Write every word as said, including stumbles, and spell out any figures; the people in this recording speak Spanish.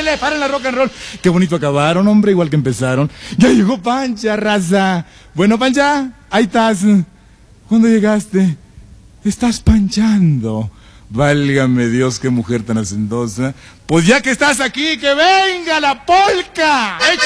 párale, párale la rock and roll. Qué bonito acabaron, hombre, igual que empezaron. Ya llegó Pancha, raza. Bueno, Pancha, ahí estás. ¿Cuándo llegaste? Estás panchando. Válgame Dios, qué mujer tan hacendosa. Pues ya que estás aquí, que venga la polca. ¡Échale!